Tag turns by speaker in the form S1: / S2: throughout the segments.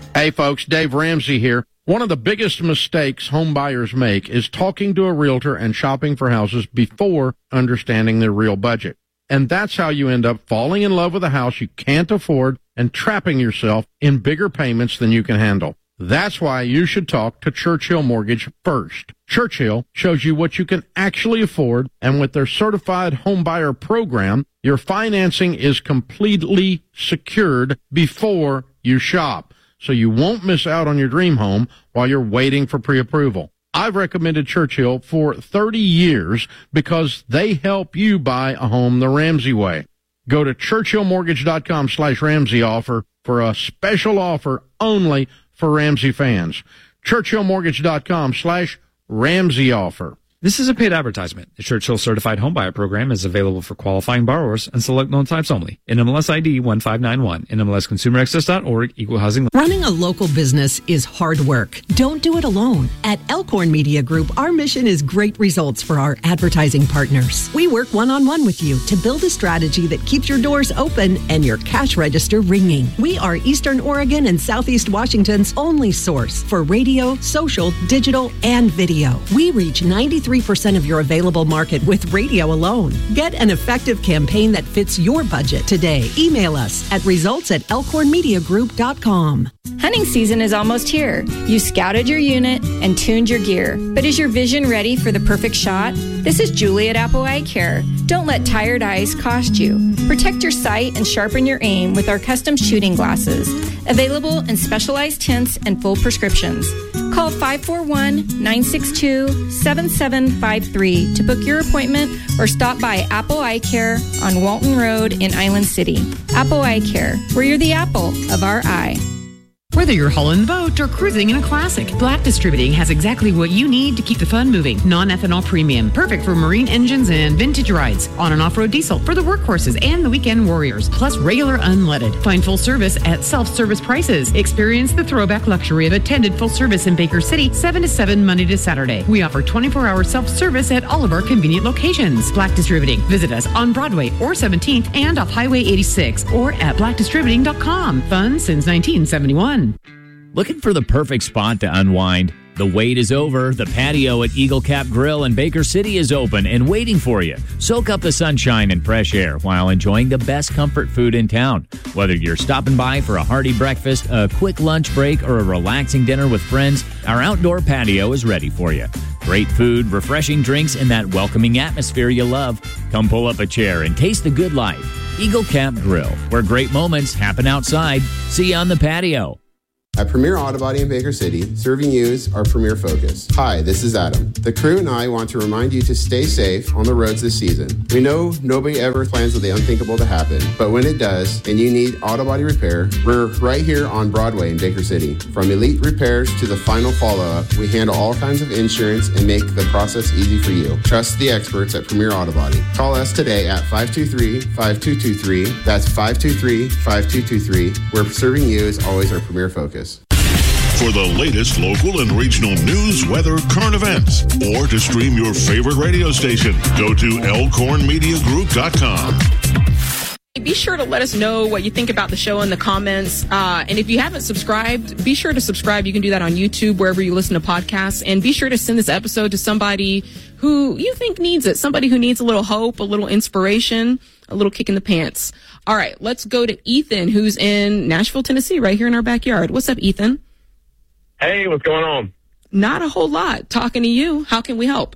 S1: Hey folks, Dave Ramsey here. One of the biggest mistakes home buyers make is talking to a realtor and shopping for houses before understanding their real budget. And that's how you end up falling in love with a house you can't afford and trapping yourself in bigger payments than you can handle. That's why you should talk to Churchill Mortgage first. Churchill shows you what you can actually afford, and with their certified home buyer program, your financing is completely secured before you shop, so you won't miss out on your dream home while you're waiting for pre-approval. I've recommended Churchill for 30 years because they help you buy a home the Ramsey way. Go to churchillmortgage.com/Ramsey offer for a special offer only for Ramsey fans. churchillmortgage.com/Ramsey offer.
S2: This is a paid advertisement. The Churchill Certified Homebuyer Program is available for qualifying borrowers and select loan types only. NMLS ID 1591. NMLSConsumerAccess.org. Equal housing.
S3: Running a local business is hard work. Don't do it alone. At Elkhorn Media Group, our mission is great results for our advertising partners. We work one-on-one with you to build a strategy that keeps your doors open and your cash register ringing. We are Eastern Oregon and Southeast Washington's only source for radio, social, digital, and video. We reach 93% of your available market with radio alone. Get an effective campaign that fits your budget today. Email us at results@resultsmediagroup.com.
S4: Hunting season is almost here. You scouted your unit and tuned your gear. But is your vision ready for the perfect shot? This is Julie at Apple Eye Care. Don't let tired eyes cost you. Protect your sight and sharpen your aim with our custom shooting glasses. Available in specialized tints and full prescriptions. Call 541-962-7753 to book your appointment or stop by Apple Eye Care on Walton Road in Island City. Apple Eye Care, where you're the apple of our eye.
S5: Whether you're hauling the boat or cruising in a classic, Black Distributing has exactly what you need to keep the fun moving. Non-ethanol premium, perfect for marine engines and vintage rides. On and off-road diesel for the workhorses and the weekend warriors, plus regular unleaded. Find full service at self-service prices. Experience the throwback luxury of attended full service in Baker City, 7 to 7 Monday to Saturday. We offer 24-hour self-service at all of our convenient locations. Black Distributing. Visit us on Broadway or 17th and off Highway 86 or at blackdistributing.com. Fun since 1971.
S6: Looking for the perfect spot to unwind? The wait is over. The patio at Eagle Cap Grill in Baker City is open and waiting for you. Soak up the sunshine and fresh air while enjoying the best comfort food in town. Whether you're stopping by for a hearty breakfast, a quick lunch break, or a relaxing dinner with friends, our outdoor patio is ready for you. Great food, refreshing drinks, and that welcoming atmosphere you love. Come pull up a chair and taste the good life. Eagle Cap Grill, where great moments happen outside. See you on the patio.
S7: At Premier Auto Body in Baker City, serving you is our premier focus. Hi, this is Adam. The crew and I want to remind you to stay safe on the roads this season. We know nobody ever plans for the unthinkable to happen, but when it does, and you need auto body repair, we're right here on Broadway in Baker City. From elite repairs to the final follow-up, we handle all kinds of insurance and make the process easy for you. Trust the experts at Premier Auto Body. Call us today at 523-5223. That's 523-5223, where serving you is always our premier focus.
S8: For the latest local and regional news, weather, current events, or to stream your favorite radio station, go to elkhornmediagroup.com.
S9: Be sure to let us know what you think about the show in the comments. And if you haven't subscribed, be sure to subscribe. You can do that on YouTube, wherever you listen to podcasts. And be sure to send this episode to somebody who you think needs it, somebody who needs a little hope, a little inspiration, a little kick in the pants. All right, let's go to Ethan, who's in Nashville, Tennessee, right here in our backyard. What's up, Ethan?
S10: Hey, what's going on?
S9: Not a whole lot. Talking to you. How can we help?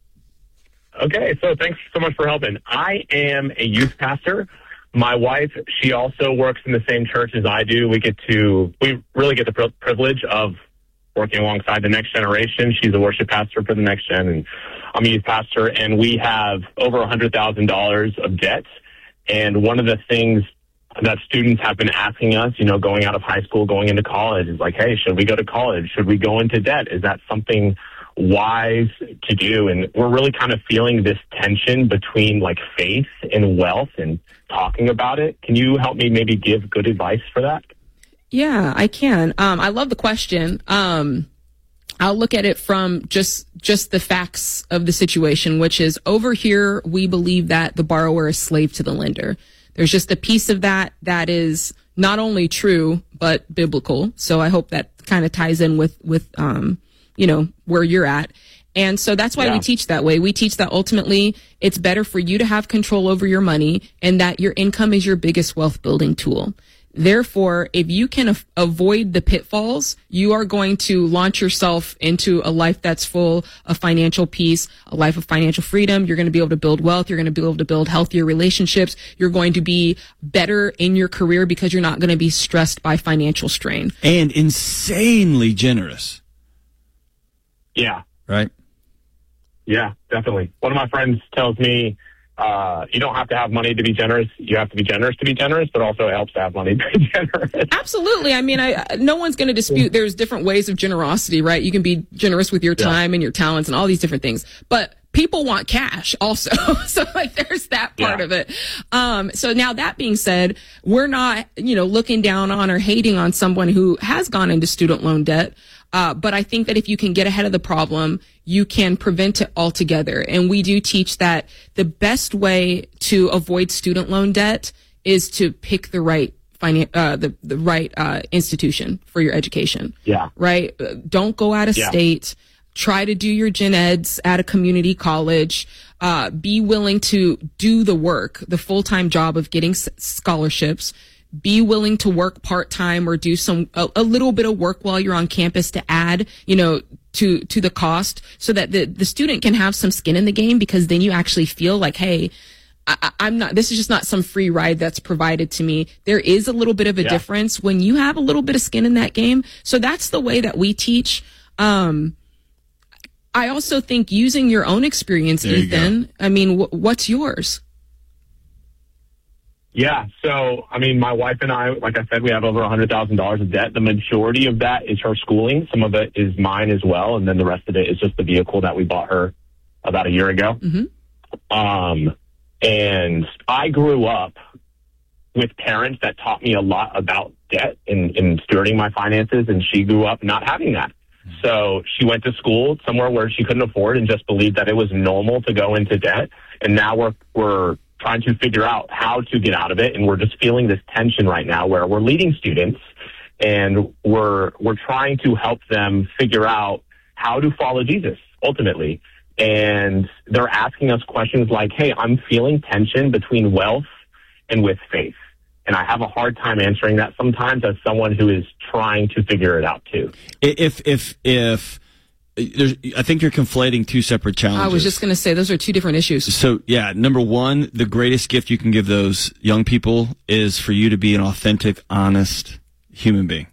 S10: Okay, so thanks so much for helping. I am a youth pastor. My wife, she also works in the same church as I do. We really get the privilege of working alongside the next generation. She's a worship pastor for the next gen, and I'm a youth pastor, and we have over $100,000 of debt. And one of the things that students have been asking us, going out of high school, going into college, is like, hey, should we go to college? Should we go into debt? Is that something wise to do? And we're really kind of feeling this tension between like faith and wealth and talking about it. Can you help me maybe give good advice for that?
S9: Yeah, I can. I love the question. I'll look at it from just the facts of the situation, which is over here, we believe that the borrower is slave to the lender. There's just a piece of that is not only true, but biblical. So I hope that kind of ties in with where you're at. And so that's why we teach that way. We teach that ultimately it's better for you to have control over your money and that your income is your biggest wealth building tool. Therefore, if you can avoid the pitfalls, you are going to launch yourself into a life that's full of financial peace, a life of financial freedom. You're going to be able to build wealth. You're going to be able to build healthier relationships. You're going to be better in your career because you're not going to be stressed by financial strain.
S11: And insanely generous.
S10: Yeah.
S11: Right?
S10: Yeah, definitely. One of my friends tells me, you don't have to have money to be generous. You have to be generous to be generous, but also it helps to have money to be generous.
S9: Absolutely. I mean, no one's going to dispute there's different ways of generosity, right? You can be generous with your time and your talents and all these different things. But people want cash also. So like there's that part of it. So now that being said, we're not, looking down on or hating on someone who has gone into student loan debt. But I think that if you can get ahead of the problem, you can prevent it altogether. And we do teach that the best way to avoid student loan debt is to pick the right the right institution for your education.
S10: Yeah.
S9: Right? Don't go out of state. Try to do your gen eds at a community college. Be willing to do the work, the full-time job of getting scholarships. Be willing to work part-time or do a little bit of work while you're on campus to add, to the cost so that the student can have some skin in the game, because then you actually feel like, hey, this is just not some free ride that's provided to me. There is a little bit of a difference when you have a little bit of skin in that game. So that's the way that we teach. I also think using your own experience, Ethan, I mean, what's yours?
S10: Yeah. So, I mean, my wife and I, like I said, we have over $100,000 of debt. The majority of that is her schooling. Some of it is mine as well. And then the rest of it is just the vehicle that we bought her about a year ago.
S9: Mm-hmm.
S10: And I grew up with parents that taught me a lot about debt and stewarding my finances. And she grew up not having that. So she went to school somewhere where she couldn't afford and just believed that it was normal to go into debt. And now we're trying to figure out how to get out of it. And we're just feeling this tension right now where we're leading students and we're trying to help them figure out how to follow Jesus ultimately. And they're asking us questions like, hey, I'm feeling tension between wealth and with faith. And I have a hard time answering that sometimes as someone who is trying to figure it out too.
S11: I think you're conflating two separate challenges.
S9: I was just going to say those are two different issues.
S11: So, yeah, number one, the greatest gift you can give those young people is for you to be an authentic, honest human being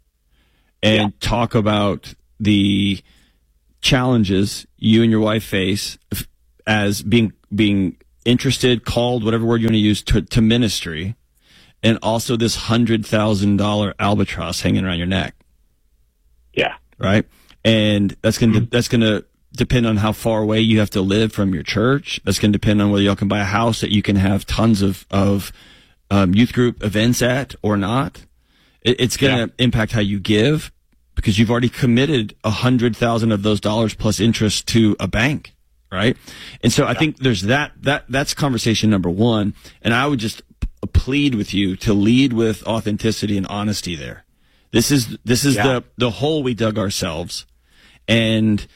S11: and talk about the challenges you and your wife face as being interested, called, whatever word you want to use, to ministry, and also this $100,000 albatross hanging around your neck.
S10: Yeah.
S11: Right? And that's going to depend on how far away you have to live from your church. That's going to depend on whether y'all can buy a house that you can have tons of youth group events at or not. It's going to impact how you give, because you've already committed $100,000 of those dollars plus interest to a bank, right? And so I think there's that's conversation number one. And I would just plead with you to lead with authenticity and honesty there. This is the hole we dug ourselves. And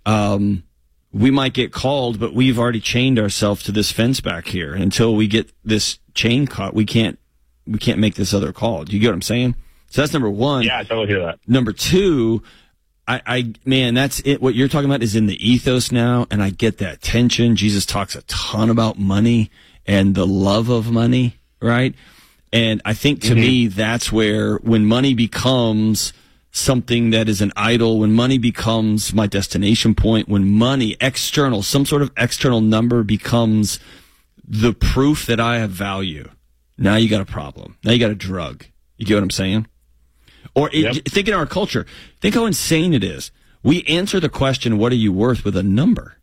S11: we might get called, but we've already chained ourselves to this fence back here. And until we get this chain caught, we can't make this other call. Do you get what I'm saying? So that's number one.
S10: Yeah, I totally hear that.
S11: Number two, man, that's it. What you're talking about is in the ethos now, and I get that tension. Jesus talks a ton about money and the love of money, right? And I think to me, that's where when money becomes something that is an idol, when money becomes my destination point, when money, external, some sort of external number becomes the proof that I have value, now you got a problem. Now you got a drug. You get what I'm saying? Or think in our culture, think how insane it is. We answer the question, what are you worth, with a number.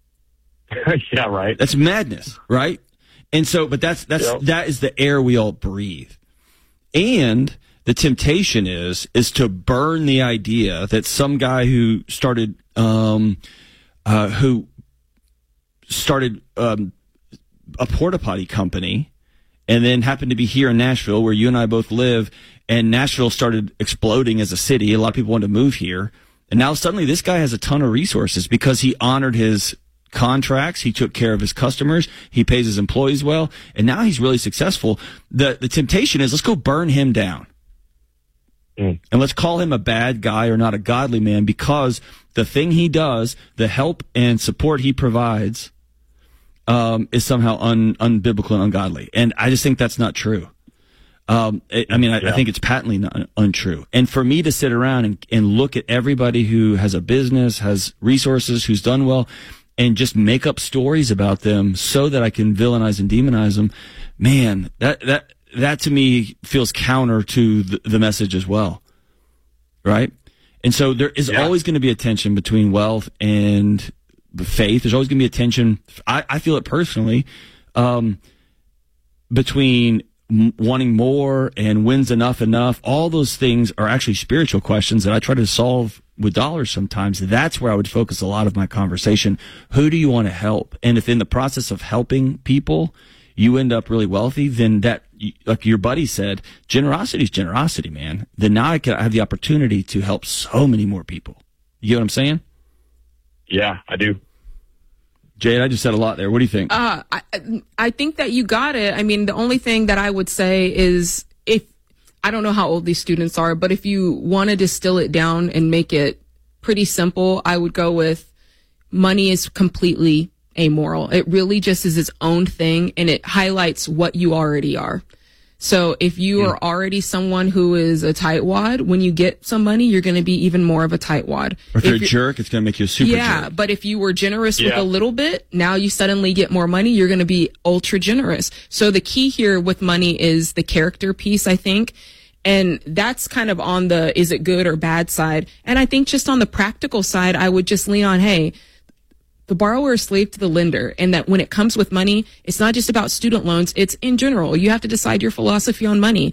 S10: Yeah, right.
S11: That's madness, right? And so, but that is the air we all breathe. And the temptation is to burn the idea that some guy who started a porta potty company and then happened to be here in Nashville, where you and I both live, and Nashville started exploding as a city. A lot of people wanted to move here. And now suddenly this guy has a ton of resources because he honored his contracts. He took care of his customers. He pays his employees well. And now he's really successful. The temptation is, let's go burn him down. And let's call him a bad guy or not a godly man, because the thing he does, the help and support he provides, is somehow unbiblical and ungodly. And I just think that's not true. I think it's patently not untrue. And for me to sit around and look at everybody who has a business, has resources, who's done well, and just make up stories about them so that I can villainize and demonize them, man, that to me feels counter to the message as well, right? And so there is always going to be a tension between wealth and faith. There's always going to be a tension, I feel it personally, between wanting more and when's enough. All those things are actually spiritual questions that I try to solve with dollars sometimes. That's where I would focus a lot of my conversation. Who do you want to help? And if in the process of helping people, you end up really wealthy, then that, like your buddy said, generosity is generosity, man. Then now I have the opportunity to help so many more people. You get what I'm saying?
S10: Yeah, I do.
S11: Jade, I just said a lot there. What do you think?
S9: I think that you got it. I mean, the only thing that I would say is, I don't know how old these students are, but if you want to distill it down and make it pretty simple, I would go with money is completely amoral. It really just is its own thing, and it highlights what you already are. So if you are already someone who is a tightwad, when you get some money, you're going to be even more of a tightwad.
S11: Or if you're a jerk, it's going to make you a super jerk.
S9: Yeah, but if you were generous with a little bit, now you suddenly get more money, you're going to be ultra generous. So the key here with money is the character piece, I think. And that's kind of on the is it good or bad side. And I think just on the practical side, I would just lean on, hey, the borrower is slave to the lender, and that when it comes with money, it's not just about student loans. It's in general. You have to decide your philosophy on money.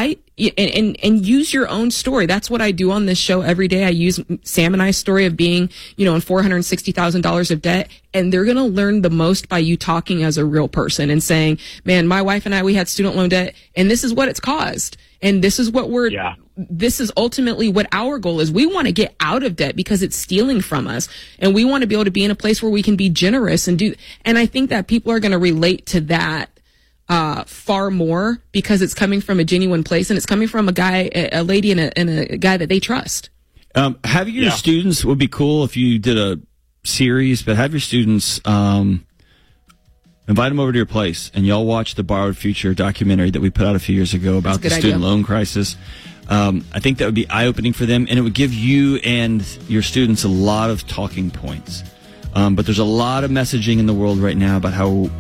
S9: And use your own story. That's what I do on this show every day. I use Sam and I's story of being, in $460,000 of debt. And they're going to learn the most by you talking as a real person and saying, man, my wife and I, we had student loan debt, and this is what it's caused. And this is what this is ultimately what our goal is. We want to get out of debt because it's stealing from us. And we want to be able to be in a place where we can be generous and I think that people are going to relate to that far more because it's coming from a genuine place, and it's coming from a lady and a guy that they trust.
S11: Having your students would be cool if you did a series, but have your students, invite them over to your place, and y'all watch the Borrowed Future documentary that we put out a few years ago about the student loan crisis. I think that would be eye-opening for them, and it would give you and your students a lot of talking points. But there's a lot of messaging in the world right now about how,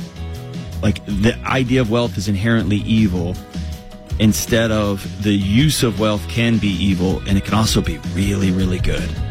S11: the idea of wealth is inherently evil, instead of the use of wealth can be evil, and it can also be really, really good.